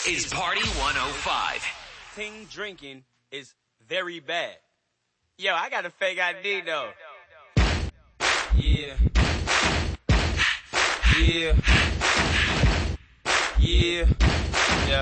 is Party 105. Ting drinking is very bad. Yo, I got a fake ID though. Yeah. Yeah. Yeah.